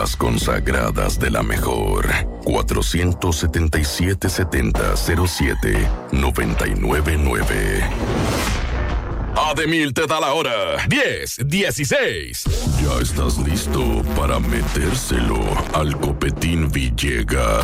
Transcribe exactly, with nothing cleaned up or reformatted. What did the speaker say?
Las consagradas de la mejor. cuatro siete siete, setenta, cero siete, noventa y nueve nueve. Ademil te da la hora. diez dieciséis. Ya estás listo para metérselo al Copetín Villegas.